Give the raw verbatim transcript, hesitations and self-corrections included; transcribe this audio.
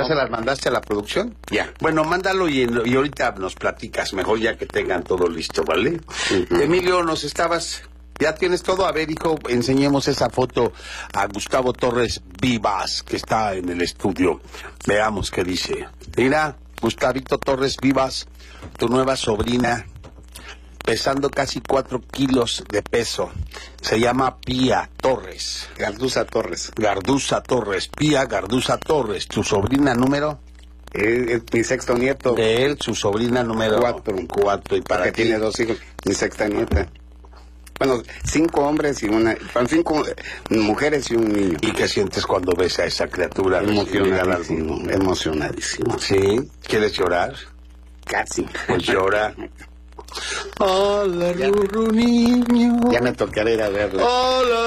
¿Ya se las mandaste a la producción? Ya. Bueno, mándalo y, y ahorita nos platicas, mejor ya que tengan todo listo, ¿vale? Uh-huh. Emilio, nos estabas... ¿Ya tienes todo? A ver, hijo, enseñemos esa foto a Gustavo Torres Vivas, que está en el estudio. Veamos qué dice. Mira, Gustavito Torres Vivas, tu nueva sobrina, pesando casi cuatro kilos de peso. Se llama Pía Torres. Garduza Torres. Garduza Torres. Pía Garduza Torres. ¿Tu sobrina número? Es, es mi sexto nieto. De él, su sobrina número... Cuatro. Cuatro. ¿Y para que ti? Tiene dos hijos. Mi sexta nieta. Bueno, cinco hombres y una... Cinco mujeres y un niño. ¿Y qué sientes cuando ves a esa criatura? Emocionadísimo. Emocionadísimo. ¿Sí? ¿Quieres llorar? Casi. Pues llora. Hola, Ruru, niño. Ya me tocará ir a verla. Hola.